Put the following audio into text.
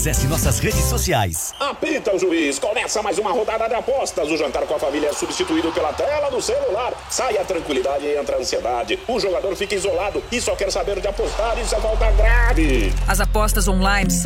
Acesse nossas redes sociais. Apita o juiz, começa mais uma rodada de apostas. O jantar com a família é substituído pela tela do celular. Sai a tranquilidade e entra a ansiedade. O jogador fica isolado e só quer saber de apostar. Isso é falta grave. As apostas online